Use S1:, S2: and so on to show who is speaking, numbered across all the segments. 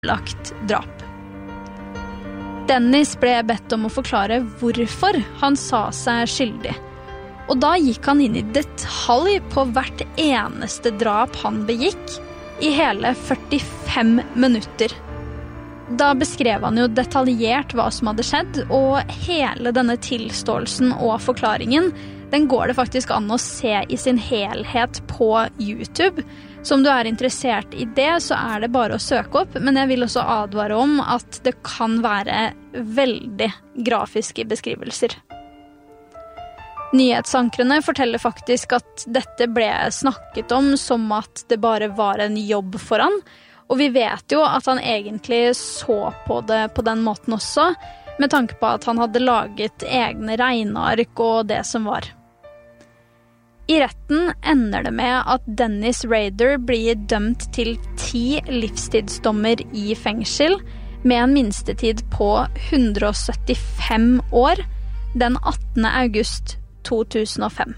S1: planlagt drap. Dennis ble bedt om å forklare hvorfor han sa seg skyldig, og da gikk han inn i detalj på hvert eneste drap han begikk i hele 45 minutter. Da beskrev han jo detaljert hva som hadde skjedd, og hele denne tilståelsen og forklaringen, den går det faktisk an å se i sin helhet på YouTube. Så om du er interessert i det, så er det bare å søke opp, men jeg vil også advare om at det kan være veldig grafiske beskrivelser. Nyhetsankrene forteller faktisk at dette ble snakket om som at det bare var en jobb for han, og vi vet jo at han egentlig så på det på den måten også, med tanke på at han hadde laget egne regneark og det som var. I retten ender det med at Dennis Rader blir dømt til 10 livstidsdommer i fengsel, med en minstetid på 175 år, den 18. august 2005.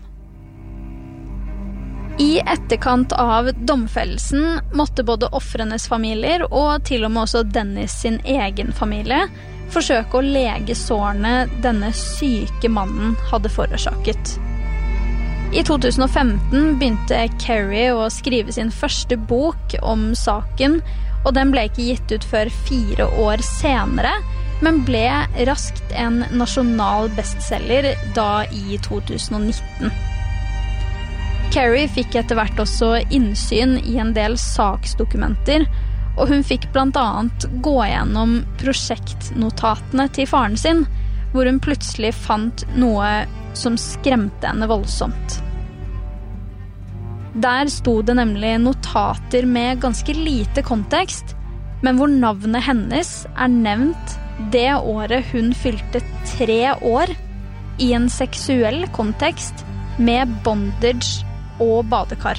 S1: I etterkant av domfellelsen måtte både offrenes familier og til og med også Dennis sin egen familie forsøke å lege sårene denne syke mannen hadde forårsaket. I 2015 begynte Carrie å skrive sin første bok om saken, og den ble ikke gitt ut før 4 år senere, men ble raskt en nasjonal bestselger da i 2019. Carrie fikk etter hvert også innsyn i en del saksdokumenter, og hun fikk blant annet gå gjennom prosjektnotatene til faren sin, hvor hun plutselig fant noe som skremte henne voldsomt. Der sto det nemlig notater med ganske lite kontekst, men hvor navnet hennes er nevnt det året hun fylte 3 år i en seksuell kontekst med bondage og badekar.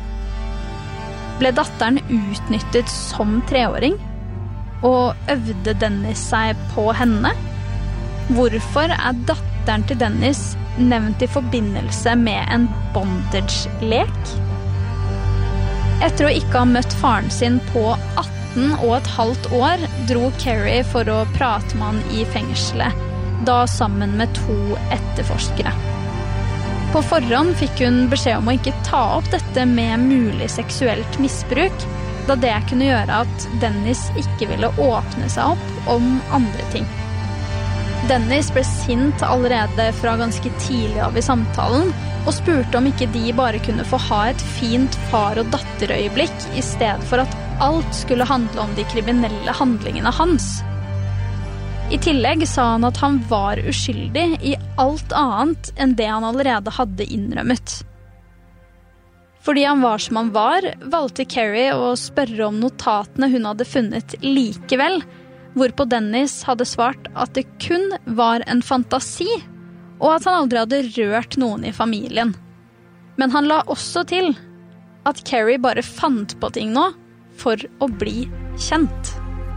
S1: Ble datteren utnyttet som 3-åring? Og øvde Dennis seg på henne? Hvorfor er datteren til Dennis nevnt i forbindelse med en bondage-lek? Etter å ikke ha møtt faren sin på 18,5 år, dro Carrie for å prate med han i fengselet, da sammen med 2 etterforskere. På forhånd fikk hun beskjed om å ikke ta opp dette med mulig seksuelt misbruk, da det kunne gjøre at Dennis ikke ville åpne seg opp om andre ting. Dennis ble sint allerede fra ganske tidlig av i samtalen, og spurte om ikke de bare kunne få ha et fint far- og datterøyeblikk, i stedet for at alt skulle handle om de kriminelle handlingene hans. I tillegg sa han at han var uskyldig i alt annet enn det han allerede hadde innrømmet. Fordi han var som han var, valgte Carrie å spørre om notatene hun hadde funnet likevel, hvorpå Dennis hadde svart at det kun var en fantasi, og at han aldri hadde rørt noen i familien. Men han la også til at Carrie bare fant på ting nå for å bli kjent.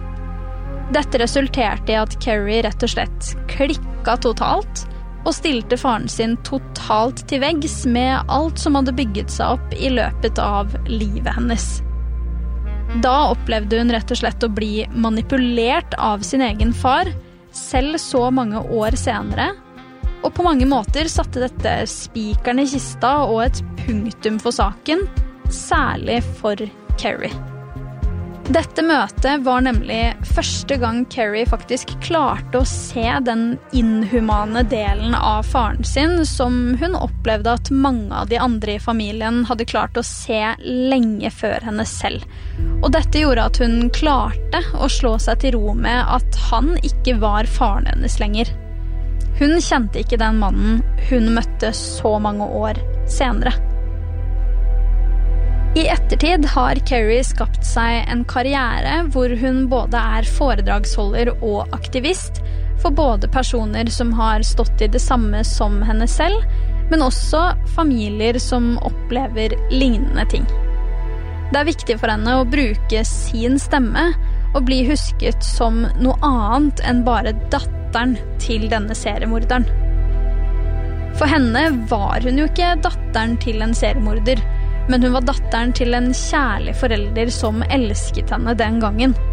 S1: Dette resulterte i at Carrie rett og slett klikket totalt, og stilte faren sin totalt til veggs med alt som hadde bygget seg opp i løpet av livet hennes. Da opplevde hun rett og slett å bli manipulert av sin egen far, selv så mange år senere, og på mange måter satte dette spikeren i kista og et punktum for saken, særlig for Carrie. Dette møtet var nemlig første gang Carrie faktisk klarte å se den inhumane delen av faren sin, som hun opplevde at mange av de andre i familien hadde klart å se lenge før henne selv. Og dette gjorde at hun klarte å slå seg til ro med at han ikke var faren hennes lenger. Hun kjente ikke den mannen hun møtte så mange år senere. I ettertid har Carrie skapt seg en karriere hvor hun både er foredragsholder og aktivist for både personer som har stått i det samme som henne selv, men også familier som opplever lignende ting. Det er viktig for henne å bruke sin stemme og bli husket som noe annet enn bare datteren til denne seriemorderen. For henne var hun jo ikke datteren til en seriemorder, men hun var datteren til en kjærlig forelder som elsket henne den gangen.